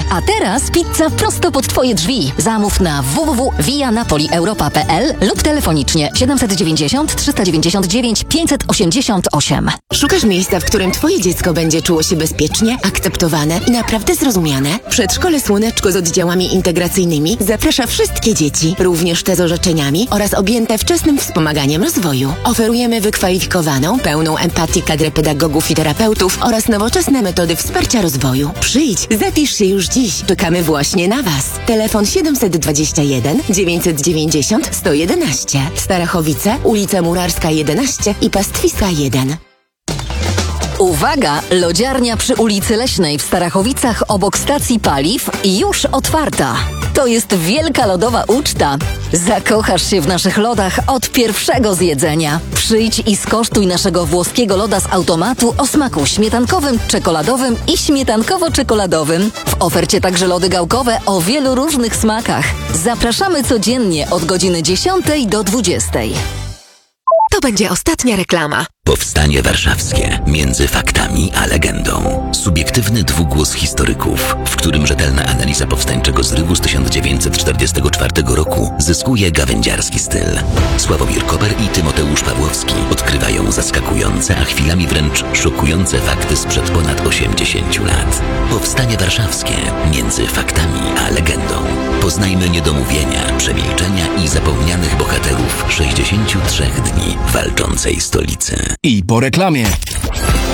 A teraz pizza prosto pod Twoje drzwi. Zamów na www.vianapolieuropa.pl lub telefonicznie 790 399 588. Szukasz miejsca, w którym Twoje dziecko będzie czuło się bezpiecznie, akceptowane i naprawdę zrozumiane? Przedszkole Słoneczko z oddziałami integracyjnymi zaprasza wszystkie dzieci, również te z orzeczeniami oraz objęte wczesnym wspomaganiem rozwoju. Oferujemy wykwalifikowaną, pełną empatii kadrę pedagogów i terapeutów oraz nowoczesne metody wsparcia rozwoju. Przyjdź, zapisz się już dziś. Czekamy właśnie na Was. Telefon 721 990 111. Starachowice, ulica Murarska 11 i Pastwiska 1. Uwaga! Lodziarnia przy ulicy Leśnej w Starachowicach obok stacji paliw już otwarta. To jest wielka lodowa uczta. Zakochasz się w naszych lodach od pierwszego zjedzenia. Przyjdź i skosztuj naszego włoskiego loda z automatu o smaku śmietankowym, czekoladowym i śmietankowo-czekoladowym. W ofercie także lody gałkowe o wielu różnych smakach. Zapraszamy codziennie od godziny 10 do 20. To będzie ostatnia reklama. Powstanie warszawskie. Między faktami a legendą. Subiektywny dwugłos historyków, w którym rzetelna analiza powstańczego zrywu z 1944 roku zyskuje gawędziarski styl. Sławomir Koper i Tymoteusz Pawłowski odkrywają zaskakujące, a chwilami wręcz szokujące fakty sprzed ponad 80 lat. Powstanie warszawskie. Między faktami a legendą. Poznajmy niedomówienia, przemilczenia i zapomnianych bohaterów 63 dni walczącej stolicy. I po reklamie.